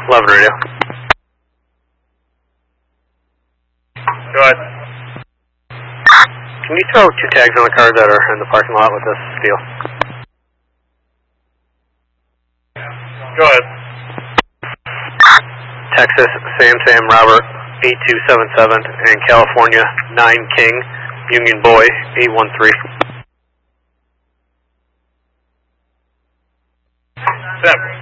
11 radio. Go ahead. Can you throw 2 tags on the cars that are in the parking lot with this deal? Go ahead. Texas, Sam Robert, 8277, and California, 9 King, Union Boy, 813. 7.